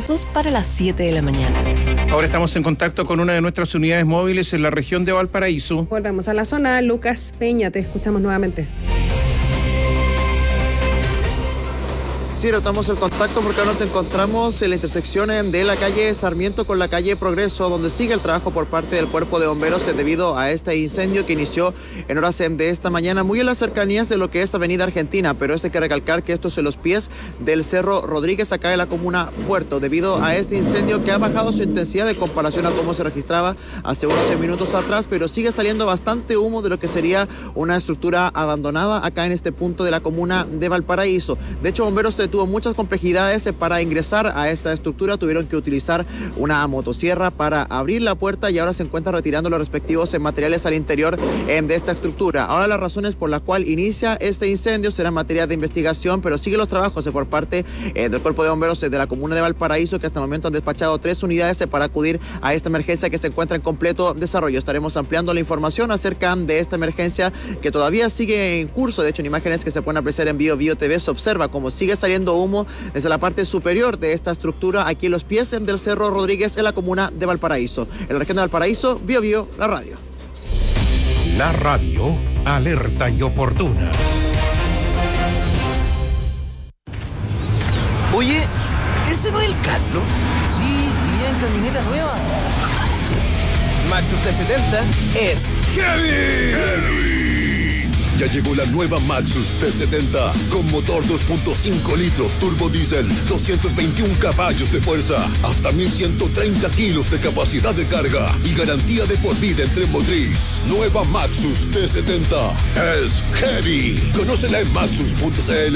minutos para las 7 de la mañana. Ahora estamos en contacto con una de nuestras unidades móviles en la región de Valparaíso. Volvemos a la zona. Lucas Peña, te escuchamos nuevamente. Sí, retomamos el contacto porque ahora nos encontramos en la intersección de la calle Sarmiento con la calle Progreso, donde sigue el trabajo por parte del Cuerpo de Bomberos debido a este incendio que inició en horas de esta mañana, muy en las cercanías de lo que es Avenida Argentina, pero esto hay que recalcar que esto es en los pies del Cerro Rodríguez, acá en la comuna Puerto, debido a este incendio que ha bajado su intensidad en comparación a cómo se registraba hace unos minutos atrás, pero sigue saliendo bastante humo de lo que sería una estructura abandonada acá en este punto de la comuna de Valparaíso. De hecho, bomberos tuvo muchas complejidades para ingresar a esta estructura, tuvieron que utilizar una motosierra para abrir la puerta y ahora se encuentran retirando los respectivos materiales al interior de esta estructura. Ahora las razones por las cuales inicia este incendio serán materia de investigación, pero siguen los trabajos por parte del Cuerpo de Bomberos de la comuna de Valparaíso, que hasta el momento han despachado 3 unidades para acudir a esta emergencia que se encuentra en completo desarrollo. Estaremos ampliando la información acerca de esta emergencia que todavía sigue en curso. De hecho, en imágenes que se pueden apreciar en Bio TV se observa cómo sigue saliendo humo desde la parte superior de esta estructura aquí en los pies del Cerro Rodríguez en la comuna de Valparaíso. En la región de Valparaíso, Bio, la radio. La radio, alerta y oportuna. Oye, ¿ese no es el Carlos? Sí, iría en camioneta nueva. Maxus T70 es Heavy. Ya llegó la nueva Maxus T70 con motor 2.5 litros turbo diésel, 221 caballos de fuerza, hasta 1130 kilos de capacidad de carga y garantía de por vida en tren motriz. Nueva Maxus T70 es Heavy. Conócela en maxus.cl.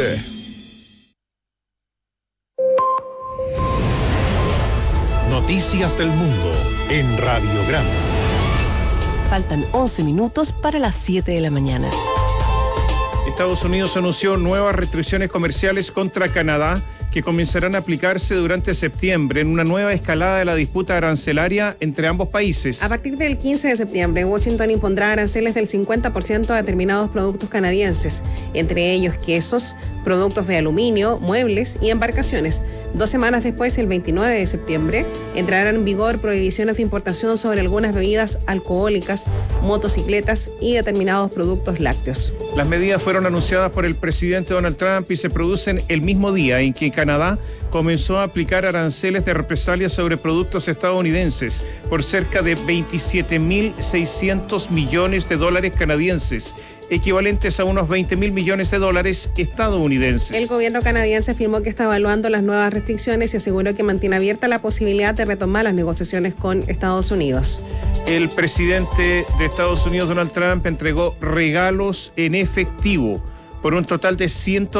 Noticias del mundo en Radiograma. Faltan 11 minutos para las 7 de la mañana. Estados Unidos anunció nuevas restricciones comerciales contra Canadá que comenzarán a aplicarse durante septiembre en una nueva escalada de la disputa arancelaria entre ambos países. A partir del 15 de septiembre, Washington impondrá aranceles del 50% a determinados productos canadienses, entre ellos quesos, productos de aluminio, muebles y embarcaciones. 2 semanas después, el 29 de septiembre, entrarán en vigor prohibiciones de importación sobre algunas bebidas alcohólicas, motocicletas y determinados productos lácteos. Las medidas fueron anunciadas por el presidente Donald Trump y se producen el mismo día en que Canadá comenzó a aplicar aranceles de represalia sobre productos estadounidenses por cerca de 27.600 millones de dólares canadienses, equivalentes a unos 20.000 millones de dólares estadounidenses. El gobierno canadiense afirmó que está evaluando las nuevas restricciones y aseguró que mantiene abierta la posibilidad de retomar las negociaciones con Estados Unidos. El presidente de Estados Unidos, Donald Trump, entregó regalos en efectivo por un total de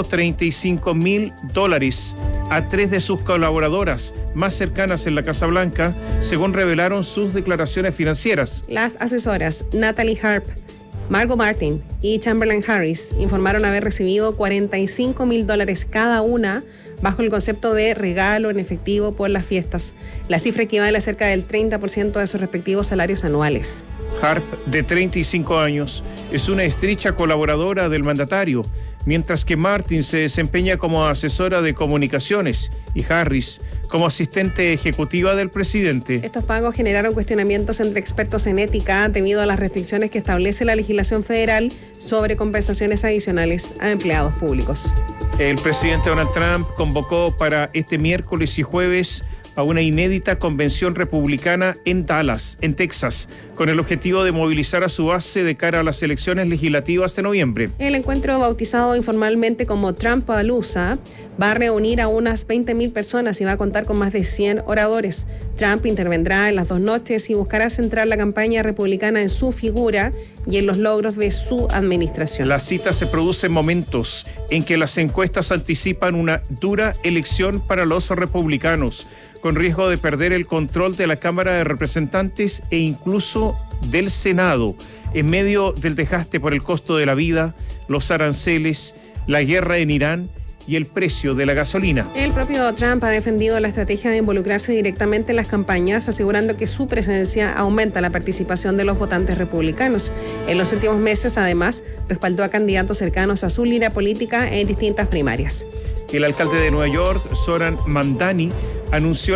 $135.000 a 3 de sus colaboradoras más cercanas en la Casa Blanca, según revelaron sus declaraciones financieras. Las asesoras Natalie Harp, Margot Martin y Chamberlain Harris informaron haber recibido $45.000 cada una bajo el concepto de regalo en efectivo por las fiestas. La cifra equivale a cerca del 30% de sus respectivos salarios anuales. Harp, de 35 años, es una estrecha colaboradora del mandatario, mientras que Martin se desempeña como asesora de comunicaciones y Harris como asistente ejecutiva del presidente. Estos pagos generaron cuestionamientos entre expertos en ética debido a las restricciones que establece la legislación federal sobre compensaciones adicionales a empleados públicos. El presidente Donald Trump convocó para este miércoles y jueves a una inédita convención republicana en Dallas, en Texas, con el objetivo de movilizar a su base de cara a las elecciones legislativas de noviembre. El encuentro, bautizado informalmente como Trumpalooza, va a reunir a unas 20.000 personas y va a contar con más de 100 oradores. Trump intervendrá en las 2 noches y buscará centrar la campaña republicana en su figura y en los logros de su administración. La cita se produce en momentos en que las encuestas anticipan una dura elección para los republicanos, con riesgo de perder el control de la Cámara de Representantes e incluso del Senado, en medio del desgaste por el costo de la vida, los aranceles, la guerra en Irán y el precio de la gasolina. El propio Trump ha defendido la estrategia de involucrarse directamente en las campañas, asegurando que su presencia aumenta la participación de los votantes republicanos. En los últimos meses, además, respaldó a candidatos cercanos a su línea política en distintas primarias. El alcalde de Nueva York, Zoran Mamdani, anunció